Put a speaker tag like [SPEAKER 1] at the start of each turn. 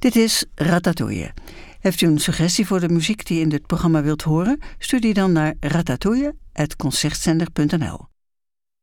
[SPEAKER 1] Dit is Ratatouille. Heeft u een suggestie voor de muziek die je in dit programma wilt horen? Stuur die dan naar ratatouille@concertzender.nl.